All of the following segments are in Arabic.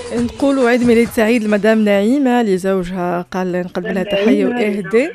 نقولوا عيد ميلاد سعيد لمدام نعيمة لزوجها، قال نقدم لها تحية وإهداء.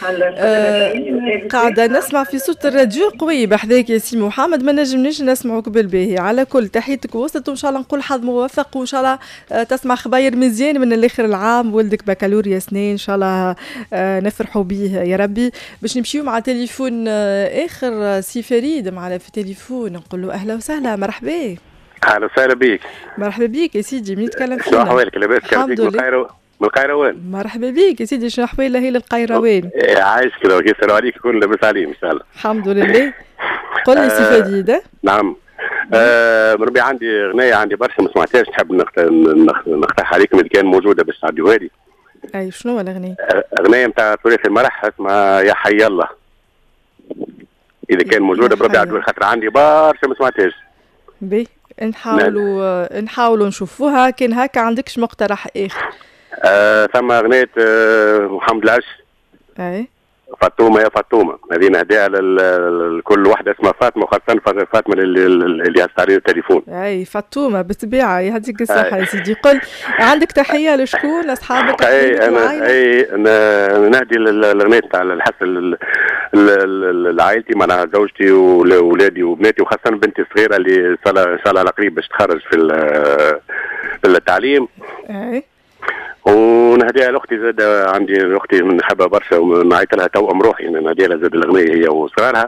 قاعدة نسمع في صوت الراديو قوي بحذاك يا سي محمد، ما نجمناش نسمعوك بالباهي. على كل تحيتك وصلت، وإن شاء الله نقول حظ موفق، وإن شاء الله تسمع خباير مزيان من الآخر العام. ولدك بكالوريا سنين إن شاء الله نفرحوا به يا ربي. باش نمشيو مع تليفون آخر سي فريد معنا في تليفون، نقول له أهلا وسهلا مرحبا. اهلا وسهلا بيك. مرحبا بيك يا سيدي، منين تكلم فينا؟ شنو احوالك؟ لاباس؟ الحمد لله. من القيروان. مرحبا بيك يا سيدي، شنو احوال اهل القيروان؟ عايش كذا ويسألوا عليك كل لاباس عليهم ان شاء الله. الحمد لله. قل لي سي فريد. نعم. ربي عندي اغنيه، عندي برشا ما سمعتهاش، نحب نقترح عليكم اذا كان موجوده باش تعديوها لي. اي شنو هو الاغنيه؟ اغنيه نتاع تراث المرح اسمها يا حي الله. اذا كان موجوده بربي عدوها، خاطر عندي برشا ما سمعتهاش. بي نحاولوا نشوفوها. كان هكا عندكش مقترح اخر؟ ثم اغنيه محمد العش. اي فاطمه يا فاطمه، هذه نهديها لكل واحده اسمها فاطمه، وخاصه فاطمه اللي هستعرض التليفون. اي فاطمه بالطبيعه يهديك الصحه يا سيدي. قل عندك تحيه لشكون؟ لاصحابك؟ انا نهدي الاغنيه تاع الحس لعائلتي، معناها زوجتي واولادي وبناتي، وخاصه بنتي الصغيره اللي ان شاء الله على قريب باش تخرج في التعليم. اي ونهديها لاختي زاد، عندي اختي نحبها برشا ونعيط لها توأم روحي، نهديها لها زاد الاغنيه هي وصغارها.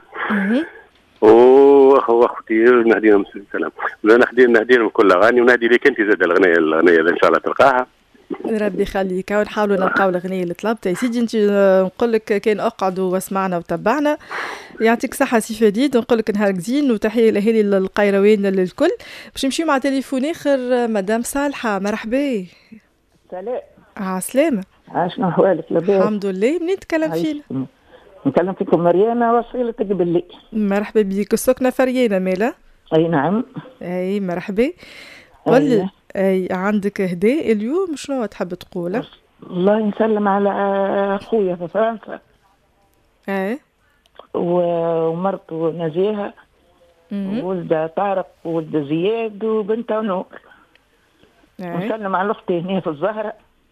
واختي نهديهم السلام، نهديهم كل اغاني، ونهدي ليك انت زاد الاغنيه ان شاء الله تلقاها. ربي يخليك، ونحاولوا نلقاو الاغنيه اللي طلبتها يا سيدي. انت نقول لك كان اقعدوا واسمعنا وتبعنا، يعطيك صحه سي فريد، ونقول لك نهارك زين، وتحيه لاهالي القيروان للكل. باش نمشيو مع تليفون اخر مدام صالحه. مرحبا. سلام. سلامة. شنو احوالك؟ لاباس الحمد لله. منين تكلم فينا؟ نكلم فيكم مريانة وصيلة قبلي. مرحبا بيك. السكنة فريانة مالا؟ اي نعم. اي مرحبا. قل لي اي عندك هداء اليوم، شنو تحب تقول؟ والله نسلم على اخويا في فرنسا. اي ومرته نزيهة، وولد طارق وولد زياد وبنته نور. نسلم على اختي هنا في الزهرة.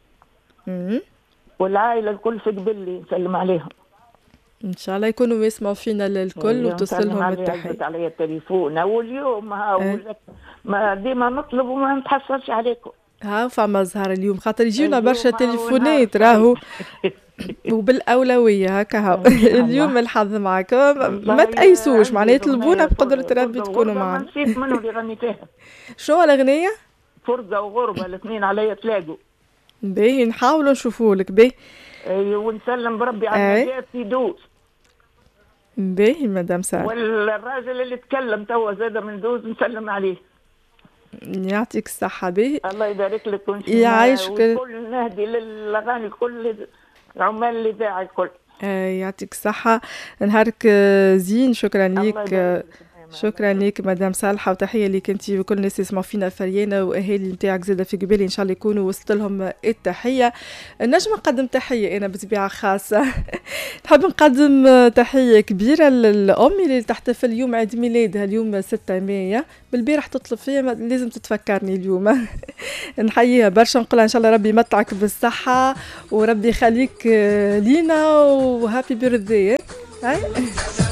والعائلة الكل في قبلي نسلم عليهم. ان شاء الله يكونوا يسمعوا فينا الكل وتصلهم التحية. علي التليفون واليوم ما ديما نطلب وما نتحصلش عليكم. فما زهر اليوم خاطر يجينا برشا تليفونات راهو وبالأولوية هكا. اليوم الحظ معك، ما تأيسوش معناها يطلبونا بقدرة ربي تكونوا معنا. نسيت منو اللي غنيتها. شو الأغنية؟ فرقة وغربة الاثنين عليا تلاقوا. باهي نحاولوا نشوفوا لك. باهي ونسلم بربي على النجاة يدوز. باهي مدام سعد. والراجل اللي تكلم توا زاد من دوز نسلم عليه. يعطيك الصحة. باهي الله يبارك لك يعيشك. وكل نهدي للأغاني كل العمال اللي ذاع الكل. يعطيك الصحة، نهارك زين. شكرا ليك. شكرا لك مدام صالحه، وتحيه لك انت وكل الناس يسمعوا فينا فريانه واهالي نتاعك زاده في قبالي، ان شاء الله يكونوا وصلت لهم التحيه. نجم نقدم تحيه انا بطبيعه خاصه. نحب نقدم تحيه كبيره لامي اللي تحتفل اليوم عيد ميلادها اليوم 6 مايو. بالبارح تطلب فيا لازم تتفكرني اليوم. نحييها برشا، نقول ان شاء الله ربي يمتعك بالصحه وربي يخليك لينا، وهابي بيرثداي. هاي